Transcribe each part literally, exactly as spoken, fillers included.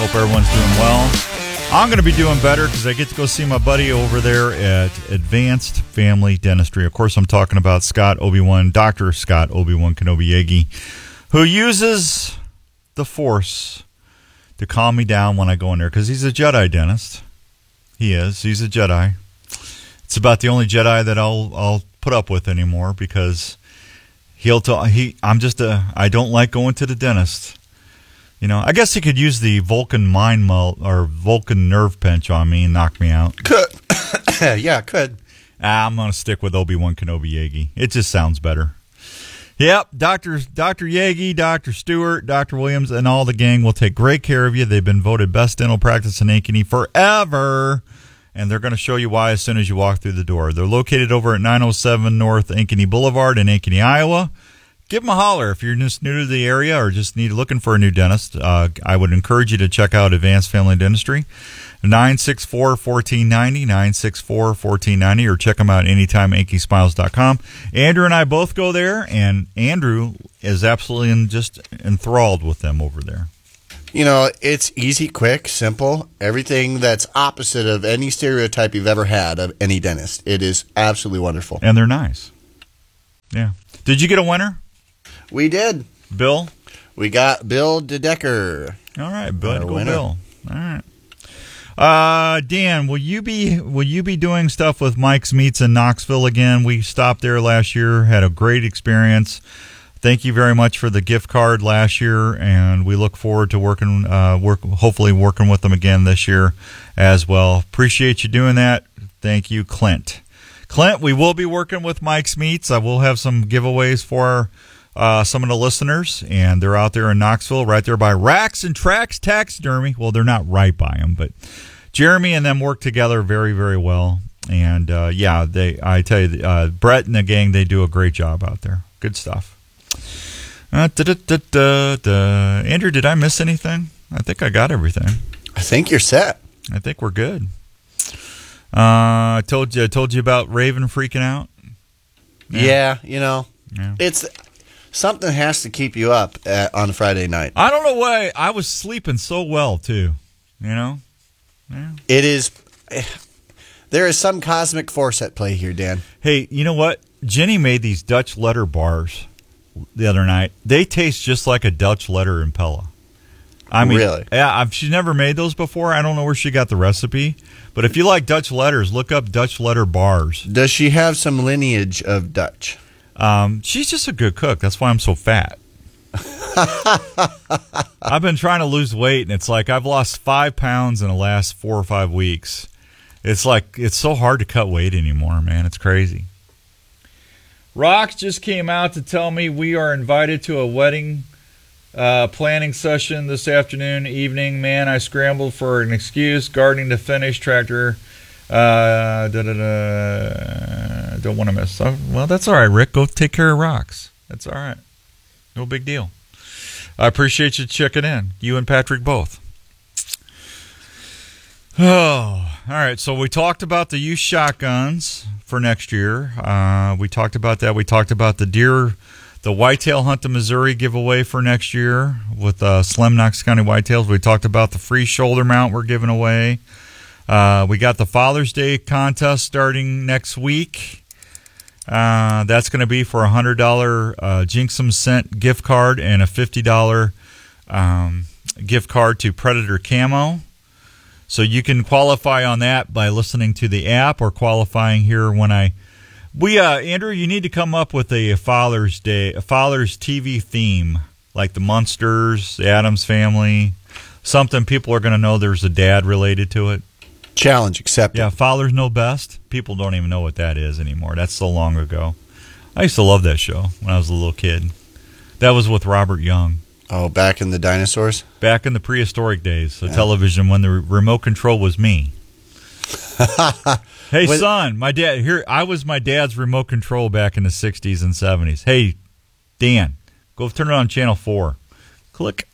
Hope everyone's doing well. I'm going to be doing better because I get to go see my buddy over there at Advanced Family Dentistry. Of course, I'm talking about Scott Obi-Wan, Doctor Scott Obi-Wan Kenobi-Yagi, who uses the Force to calm me down when I go in there because he's a Jedi dentist. He is. He's a Jedi. It's about the only Jedi that I'll I'll put up with anymore because he'll tell he. I'm just a. I don't like going to the dentist. You know, I guess he could use the Vulcan mind melt or Vulcan nerve pinch on me and knock me out. Could. Yeah, could. Ah, I'm going to stick with Obi-Wan Kenobi-Yagi. It just sounds better. Yep, Doctor Doctor Yagi, Doctor Stewart, Doctor Williams, and all the gang will take great care of you. They've been voted best dental practice in Ankeny forever, and they're going to show you why as soon as you walk through the door. They're located over at nine oh seven North Ankeny Boulevard in Ankeny, Iowa. Give them a holler if you're just new to the area or just need looking for a new dentist. Uh, I would encourage you to check out Advanced Family Dentistry, nine six four, one four nine zero, nine six four, one four nine zero, or check them out anytime, anky smiles dot com. Andrew and I both go there, and Andrew is absolutely just enthralled with them over there. You know, it's easy, quick, simple, everything that's opposite of any stereotype you've ever had of any dentist. It is absolutely wonderful. And they're nice. Yeah. Did you get a winner? We did. Bill? We got Bill DeDecker. All right, Bill. Go winner. Bill. All right. Uh, Dan, will you be will you be doing stuff with Mike's Meats in Knoxville again? We stopped there last year, had a great experience. Thank you very much for the gift card last year, and we look forward to working, uh, work hopefully working with them again this year as well. Appreciate you doing that. Thank you, Clint. Clint, we will be working with Mike's Meats. I will have some giveaways for uh, some of the listeners, and they're out there in Knoxville, right there by Racks and Tracks Taxidermy. Well, they're not right by them, but Jeremy and them work together very, very well. And uh, yeah, they. I tell you, uh, Brett and the gang, they do a great job out there. Good stuff. Uh, da, da, da, da, da. Andrew, did I miss anything? I think I got everything. I think you're set. I think we're good. Uh, I told you. I told you about Raven freaking out. Yeah, yeah you know, yeah. it's something has to keep you up at, on Friday night. I don't know why I was sleeping so well too. You know, yeah. It is. There is some cosmic force at play here, Dan. Hey, you know what? Jenny made these Dutch letter bars the other night. They taste just like a Dutch letter Impella. I mean, really? Yeah, I've, she's never made those before. I don't know where she got the recipe. But if you like Dutch letters, look up Dutch letter bars. Does she have some lineage of Dutch? Um, she's just a good cook. That's why I'm so fat. I've been trying to lose weight, and it's like I've lost five pounds in the last four or five weeks. It's like it's so hard to cut weight anymore, man. It's crazy. Rox just came out to tell me we are invited to a wedding uh, planning session this afternoon, evening. Man, I scrambled for an excuse. Gardening to finish, tractor. Uh, da, da, da, don't want to miss. Oh, well, that's all right, Rick. Go take care of Rox. That's all right. No big deal. I appreciate you checking in. You and Patrick both. Oh, all right. So we talked about the used shotguns for next year. Uh, we talked about that. We talked about the deer, the whitetail hunt to Missouri giveaway for next year with uh, Slim Knox County Whitetails. We talked about the free shoulder mount we're giving away. Uh, we got the Father's Day contest starting next week. Uh, that's going to be for a one hundred dollars uh, Jinxum Scent gift card and a fifty dollars um, gift card to Predator Camo. So you can qualify on that by listening to the app or qualifying here when I we uh Andrew, you need to come up with a Father's Day, a Father's T V theme, like the Munsters, the Addams Family, something people are going to know there's a dad related to it. Challenge accepted. Yeah, Fathers Know Best. People don't even know what that is anymore. That's so long ago. I used to love that show when I was a little kid. That was with Robert Young. Oh, back in the dinosaurs? Back in the prehistoric days, the yeah. television when the remote control was me. Hey, when, son, my dad here. I was my dad's remote control back in the sixties and seventies. Hey, Dan, go turn it on channel four. Click.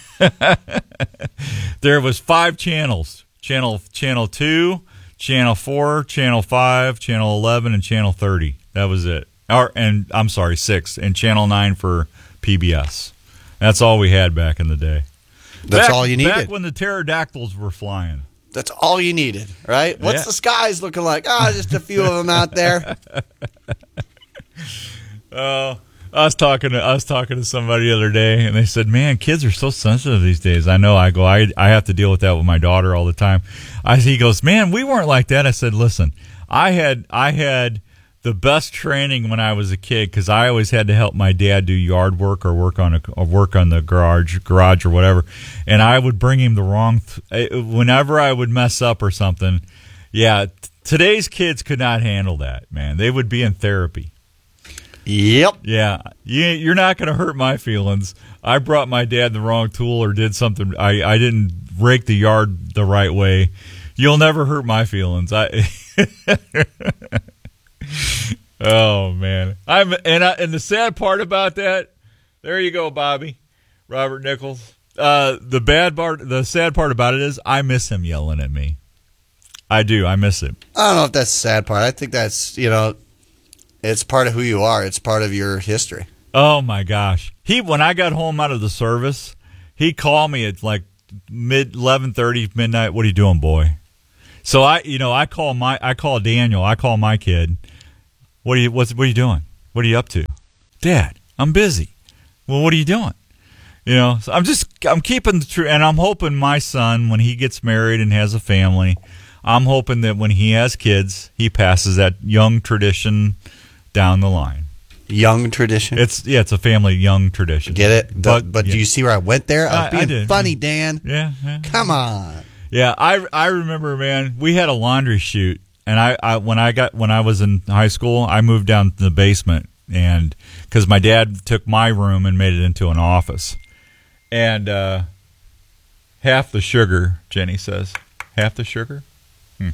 There was five channels: channel channel two, channel four, channel five, channel eleven, and channel thirty. That was it. Or and I'm sorry, six, and channel nine for P B S. That's all we had back in the day. That's back, all you needed. Back when the pterodactyls were flying. That's all you needed, right? What's Yeah. the skies looking like? Ah, oh, just a few of them out there. Oh, I was talking to I was talking to somebody the other day, and they said, "Man, kids are so sensitive these days." I know. I go, I I have to deal with that with my daughter all the time. I he goes, "Man, we weren't like that." I said, "Listen, I had I had the best training when I was a kid because I always had to help my dad do yard work or work on a or work on the garage garage or whatever, and I would bring him the wrong th- whenever I would mess up or something. Yeah, t- today's kids could not handle that, man. They would be in therapy." Yep. Yeah, you, you're not going to hurt my feelings. I brought my dad the wrong tool or did something. I, I didn't rake the yard the right way. You'll never hurt my feelings. I. Oh man, I'm and I, and the sad part about that. There you go, Bobby, Robert Nichols. Uh, the bad part, the sad part about it is, I miss him yelling at me. I do. I miss him. I don't know if that's the sad part. I think that's, you know, it's part of who you are. It's part of your history. Oh my gosh. He when I got home out of the service, he called me at like mid eleven thirty midnight. "What are you doing, boy?" So I, you know, I call my I call Daniel. I call my kid. What are you what's what are you doing? What are you up to? "Dad, I'm busy." "Well, what are you doing?" You know, so I'm just I'm keeping the truth, and I'm hoping my son, when he gets married and has a family, I'm hoping that when he has kids, he passes that young tradition down the line. Young tradition. It's yeah, it's a family young tradition. Get it? But, But, but yeah. do you see where I went there? I was I- being I did. funny, Dan. Yeah, yeah. Come on. Yeah, I I remember, man. We had a laundry chute, and I, I when I got when I was in high school, I moved down to the basement, and because my dad took my room and made it into an office, and uh, half the sugar, Jenny says, half the sugar. Hmm.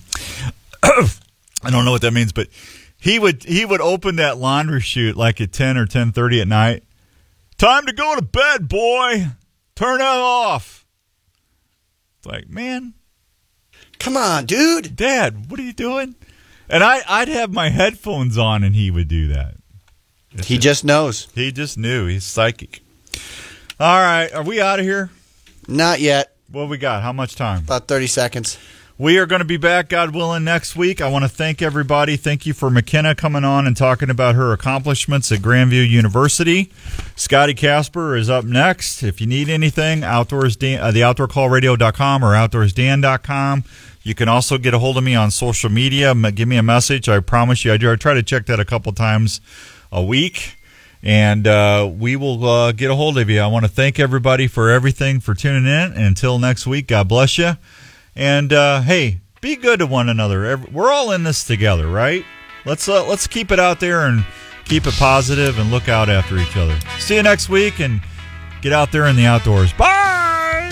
I don't know what that means, but he would he would open that laundry chute like at ten or ten thirty at night. "Time to go to bed, boy. Turn it off." It's like, man, Come on, dude. Dad, what are you doing? And I, I'd have my headphones on, and he would do that. It's He just knows. He just knew. He's psychic. All right, are we out of here? Not yet. What we got? How much time? About thirty seconds. We are going to be back, God willing, next week. I want to thank everybody. Thank you for McKenna coming on and talking about her accomplishments at Grandview University. Scotty Casper is up next. If you need anything, Outdoors Dan, uh, the outdoor call radio dot com or outdoors dan dot com. You can also get a hold of me on social media. M- Give me a message. I promise you, I, do, I try to check that a couple times a week. And uh, we will uh, get a hold of you. I want to thank everybody for everything, for tuning in. And until next week, God bless you. And uh, hey, be good to one another. We're all in this together, right? Let's uh, let's keep it out there and keep it positive and look out after each other. See you next week, and get out there in the outdoors. Bye!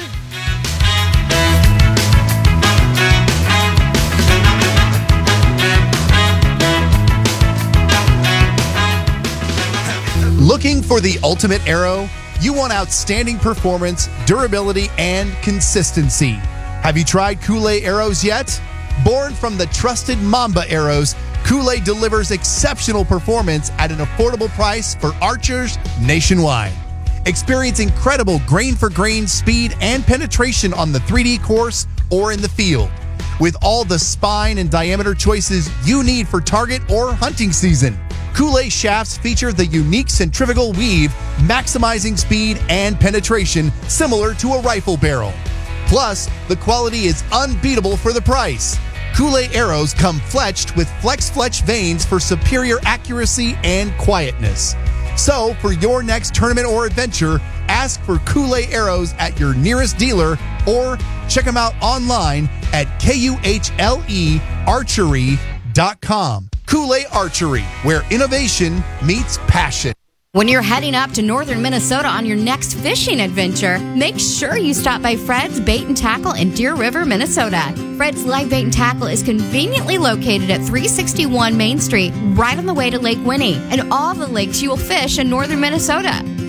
Looking for the ultimate arrow? You want outstanding performance, durability, and consistency. Have you tried Kool-Aid arrows yet? Born from the trusted Mamba arrows, Kool-Aid delivers exceptional performance at an affordable price for archers nationwide. Experience incredible grain-for-grain speed and penetration on the three D course or in the field. With all the spine and diameter choices you need for target or hunting season, Kool-Aid shafts feature the unique centrifugal weave, maximizing speed and penetration similar to a rifle barrel. Plus, the quality is unbeatable for the price. Kool-Aid arrows come fletched with Flex Fletch vanes for superior accuracy and quietness. So, for your next tournament or adventure, ask for Kool-Aid arrows at your nearest dealer or check them out online at K U H L E archery dot com. Kool-Aid Archery, where innovation meets passion. When you're heading up to northern Minnesota on your next fishing adventure, make sure you stop by Fred's Bait and Tackle in Deer River, Minnesota. Fred's Live Bait and Tackle is conveniently located at three sixty-one Main Street, right on the way to Lake Winnie, and all the lakes you will fish in northern Minnesota.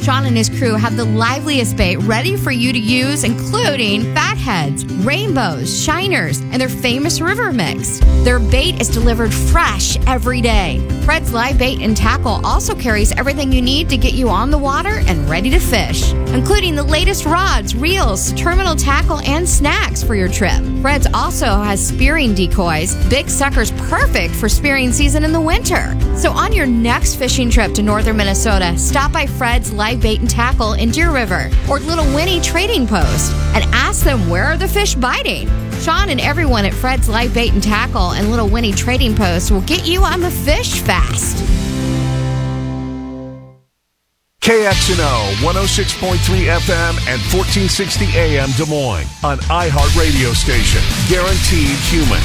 Sean and his crew have the liveliest bait ready for you to use, including fatheads, rainbows, shiners, and their famous river mix. Their bait is delivered fresh every day. Fred's Live Bait and Tackle also carries everything you need to get you on the water and ready to fish, including the latest rods, reels, terminal tackle, and snacks for your trip. Fred's also has spearing decoys, big suckers perfect for spearing season in the winter. So on your next fishing trip to northern Minnesota, stop by Fred's Live Bait and Tackle in Deer River or Little Winnie Trading Post and ask them where are the fish biting. Sean and everyone at Fred's Live Bait and Tackle and Little Winnie Trading Post will get you on the fish fast. K X N O one oh six point three F M and fourteen sixty A M Des Moines, an iHeart radio station. Guaranteed human.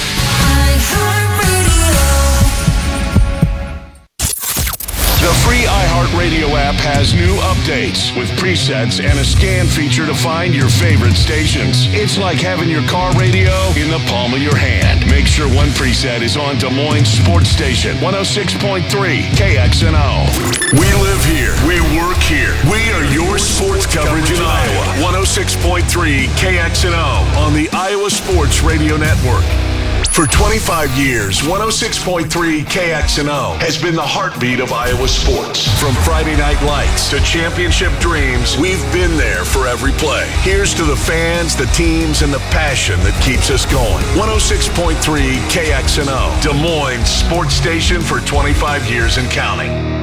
The free iHeartRadio app has new updates with presets and a scan feature to find your favorite stations. It's like having your car radio in the palm of your hand. Make sure one preset is on Des Moines Sports Station one oh six point three K X N O. We live here. We work here. We are your sports coverage in Iowa. one oh six point three K X N O on the Iowa Sports Radio Network. For twenty-five years, one oh six point three K X N O has been the heartbeat of Iowa sports. From Friday Night Lights to championship dreams, we've been there for every play. Here's to the fans, the teams, and the passion that keeps us going. one oh six point three K X N O, Des Moines sports station for twenty-five years and counting.